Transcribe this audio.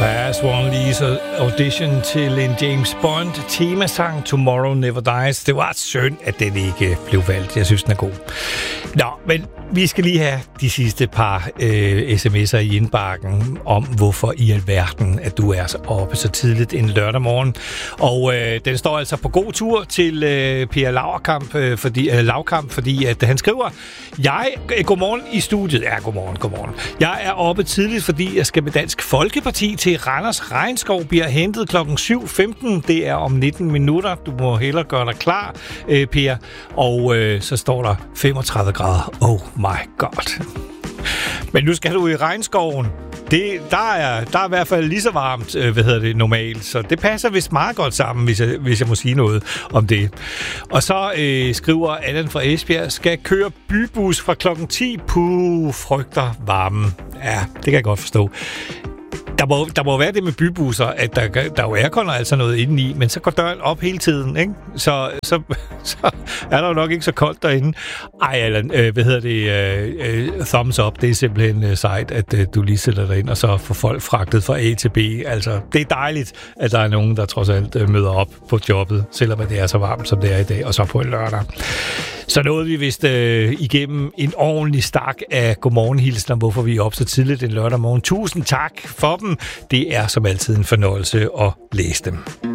Last One Lee's audition til en James Bond temasang Tomorrow Never Dies. Det var synd, at den ikke blev valgt. Jeg synes, den er god. Nå, men vi skal lige have de sidste par sms'er i indbakken om, hvorfor i alverden, at du er oppe så tidligt en lørdag morgen. Og den står altså på god tur til Per Lavkamp, fordi at han skriver, godmorgen i studiet. Ja, godmorgen. Jeg er oppe tidligt, fordi jeg skal med Dansk Folkeparti til Randers Regnskov, bliver hentet kl. 7.15. Det er om 19 minutter. Du må hellere gøre dig klar, Per. Og så står der 35 grader. Oh my god. Men nu skal du i regnskoven. Der er i hvert fald lige så varmt, normalt. Så det passer vist meget godt sammen, hvis jeg må sige noget om det. Og så skriver Allan fra Esbjerg, skal køre bybus fra klokken 10. Frygter varmen. Ja, det kan jeg godt forstå. Der må være det med bybusser, at der er jo aircon og altså noget indeni, men så går døren op hele tiden, ikke? Så er der jo nok ikke så koldt derinde. Ej, Allan, thumbs up, det er simpelthen sejt, at du lige sætter dig ind og så får folk fragtet fra A til B. Altså, det er dejligt, at der er nogen, der trods alt møder op på jobbet, selvom det er så varmt, som det er i dag, og så på en lørdag. Så nåede vi vist igennem en ordentlig stak af godmorgenhilsner, hvorfor vi er op så tidligt en lørdag morgen. Tusind tak for dem. Det er som altid en fornøjelse at læse dem.